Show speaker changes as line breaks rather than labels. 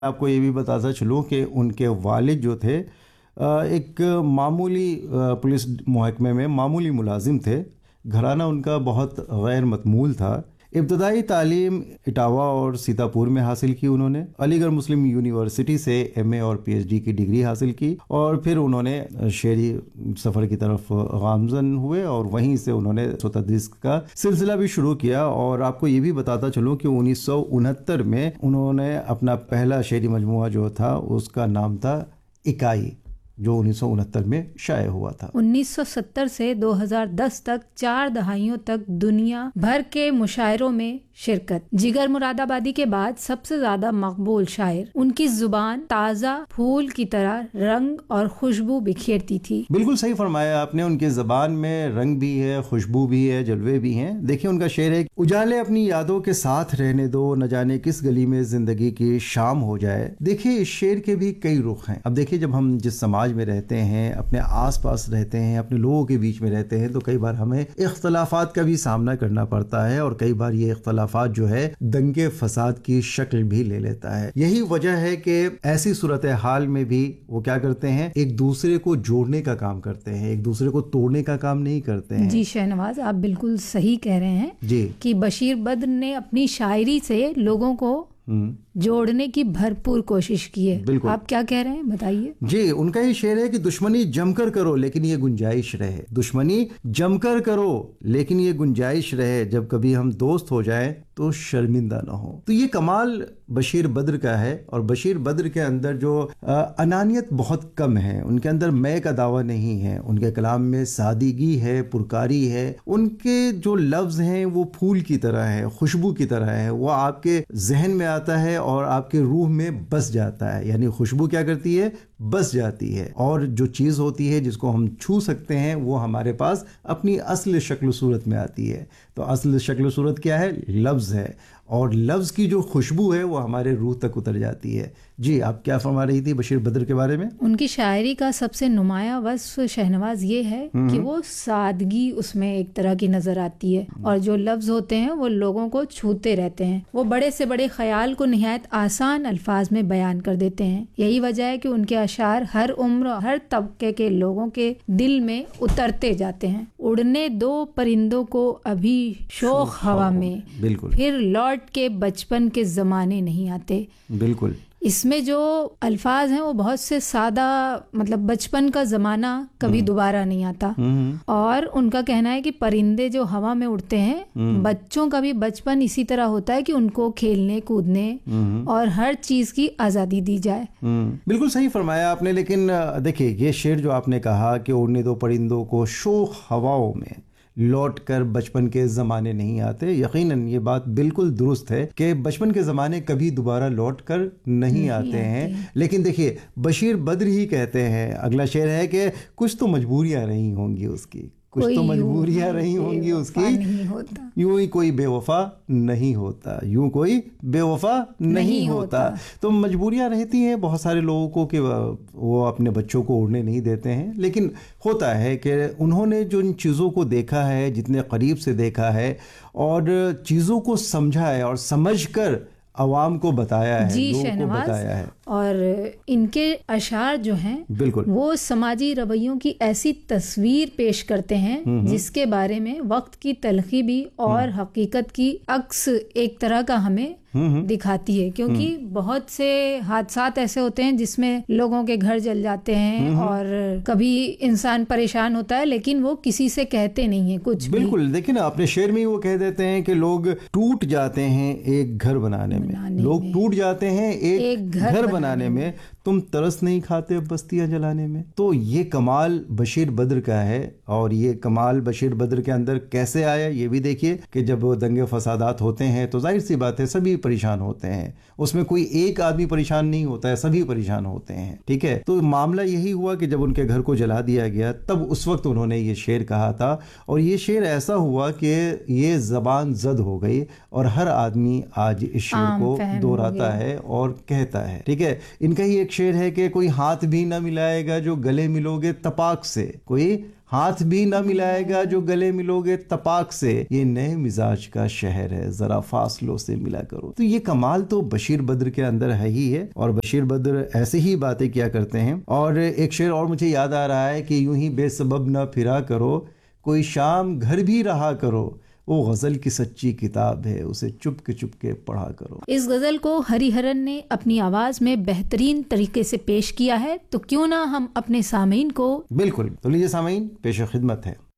आपको ये भी बताता चलूँ कि उनके वालिद जो थे एक मामूली पुलिस महकमे में मामूली मुलाजिम थे। घराना उनका बहुत गैर मतमूल था। इब्तदाई तालीम इटावा और सीतापुर में हासिल की उन्होंने। अलीगढ़ मुस्लिम यूनिवर्सिटी से एमए और पीएचडी की डिग्री हासिल की और फिर उन्होंने शेरी सफ़र की तरफ गामजन हुए और वहीं से उन्होंने तदरीस का सिलसिला भी शुरू किया। और आपको ये भी बताता चलूँ कि 1969 में उन्होंने अपना पहला शेरी मजमुआ जो था उसका नाम था इकाई, जो 1969 में शाये हुआ था।
1970 से 2010 तक 4 दहाइयों तक दुनिया भर के मुशायरों में शिरकत। जिगर मुरादाबादी के बाद सबसे ज्यादा मकबूल शायर। उनकी जुबान ताजा फूल की तरह रंग और खुशबू बिखेरती थी।
बिल्कुल सही फरमाया आपने। उनकी जबान में रंग भी है, खुशबू भी है, जलवे भी हैं। देखिए उनका शेर है, उजाले अपनी यादों के साथ रहने दो, न जाने किस गली में जिंदगी की शाम हो जाए। देखिए इस शेर के भी कई रुख हैं। अब देखिए जब हम जिस समाज में रहते हैं, अपने आसपास रहते हैं, अपने लोगों के बीच में रहते हैं, तो कई बार हमें इख्तलाफात का भी सामना करना पड़ता है और कई बार ये इख्तलाफात जो है दंगे फसाद की शक्ल भी ले लेता है। यही वजह है कि ऐसी सूरत हाल में भी वो क्या करते हैं, एक दूसरे को जोड़ने का काम करते हैं, एक दूसरे को तोड़ने का काम नहीं करते हैं।
जी शहनवाज, आप बिल्कुल सही कह रहे हैं
जी
कि बशीर बद्र ने अपनी शायरी से लोगों को जोड़ने की भरपूर कोशिश की है। आप क्या कह रहे हैं बताइए।
जी उनका ही शेर है कि दुश्मनी जमकर करो लेकिन ये गुंजाइश रहे। दुश्मनी जमकर करो लेकिन ये गुंजाइश रहे, जब कभी हम दोस्त हो जाए तो शर्मिंदा ना हो। तो ये कमाल बशीर बद्र का है। और बशीर बद्र के अंदर जो अनानियत बहुत कम है, उनके अंदर मैं का दावा नहीं है, उनके कलाम में सादगी है, पुरकारी है। उनके जो लफ्ज हैं वो फूल की तरह है, खुशबू की तरह है। वो आपके जहन में आता है और आपके रूह में बस जाता है। यानी खुशबू क्या करती है, बस जाती है। और जो चीज़ होती है जिसको हम छू सकते हैं वो हमारे पास अपनी असल शक्ल सूरत में आती है। तो असल शक्ल सूरत क्या है, लफ्ज़ है। और लफ्ज़ की जो खुशबू है वो हमारे रूह तक उतर जाती है। जी आप क्या फरमा रही थी बशीर बद्र के बारे में?
उनकी शायरी का सबसे नुमाया वस्फ शहनवाज ये है कि वो सादगी उसमें एक तरह की नजर आती है और जो लफ्ज होते हैं वो लोगों को छूते रहते हैं। वो बड़े से बड़े ख्याल को निहायत आसान अल्फाज में बयान कर देते हैं। यही वजह है कि उनके अशार हर उम्र हर तबके के लोगों के दिल में उतरते जाते हैं। उड़ने दो परिंदों को अभी शोख हवा में,
बिल्कुल,
फिर लौट के बचपन के जमाने नहीं आते।
बिल्कुल।
इसमें जो अल्फाज हैं वो बहुत से सादा, मतलब बचपन का जमाना कभी दोबारा नहीं आता। और उनका कहना है कि परिंदे जो हवा में उड़ते हैं, बच्चों का भी बचपन इसी तरह होता है कि उनको खेलने कूदने और हर चीज की आजादी दी जाए।
बिल्कुल सही फरमाया आपने। लेकिन देखिए ये शेर जो आपने कहा कि उड़ने दो परिंदों को शोख हवाओं में, लौट कर बचपन के ज़माने नहीं आते, यकीनन ये बात बिल्कुल दुरुस्त है कि बचपन के ज़माने कभी दोबारा लौट कर नहीं आते हैं। लेकिन देखिए बशीर बद्र ही कहते हैं, अगला शेर है कि कुछ तो मजबूरियां रही होंगी उसकी, कुछ तो मजबूरियां रही होंगी उसकी, यूं ही कोई बेवफा नहीं होता, यूं कोई बेवफा नहीं होता। तो मजबूरियां रहती हैं बहुत सारे लोगों को कि वो अपने बच्चों को उड़ने नहीं देते हैं। लेकिन होता है कि उन्होंने जो इन चीज़ों को देखा है, जितने करीब से देखा है और चीज़ों को समझा है और समझकर अवाम को बताया है, लोगों को बताया है।
और इनके अशार जो हैं
बिल्कुल
वो समाजी रवैयों की ऐसी तस्वीर पेश करते हैं जिसके बारे में वक्त की तलखी भी और हकीकत की अक्स एक तरह का हमें दिखाती है। क्योंकि बहुत से हादसात ऐसे होते हैं जिसमें लोगों के घर जल जाते हैं और कभी इंसान परेशान होता है लेकिन वो किसी से कहते नहीं है कुछ।
बिल्कुल देखिए ना, अपने शेर में ही वो कह देते हैं कि लोग टूट जाते हैं एक घर बनाने में, लोग टूट जाते हैं एक घर बनाने में, तुम तरस नहीं खाते बस्तियां जलाने में। तो ये कमाल बशीर बद्र का है। और ये कमाल बशीर बद्र के अंदर कैसे आया ये भी देखिए कि जब दंगे फसादात होते हैं तो जाहिर सी बात है सभी परेशान होते हैं, उसमें कोई एक आदमी परेशान नहीं होता है, सभी परेशान होते हैं। ठीक है, तो मामला यही हुआ कि जब उनके घर को जला दिया गया तब उस वक्त उन्होंने ये शेर कहा था। और ये शेर ऐसा हुआ कि ये जबान जद हो गई और हर आदमी आज इस शेर को दोहराता है और कहता है। ठीक है, इनका ही एक एक शेर है कि कोई हाथ भी ना मिलाएगा जो गले मिलोगे तपाक से, कोई हाथ भी ना मिलाएगा जो गले मिलोगे तपाक से, ये नए मिजाज का शहर है जरा फासलों से मिला करो। तो ये कमाल तो बशीर बद्र के अंदर है ही है, और बशीर बद्र ऐसे ही बातें किया करते हैं। और एक शेर और मुझे याद आ रहा है कि यूं ही बेसबब ना फिरा करो, कोई शाम घर भी रहा करो, वो गजल की सच्ची किताब है, उसे चुपके चुपके पढ़ा करो।
इस गजल को हरिहरन ने अपनी आवाज में बेहतरीन तरीके से पेश किया है, तो क्यों ना हम अपने सामीन को
बिल्कुल। तो लीजिए सामीन, पेश खिदमत है।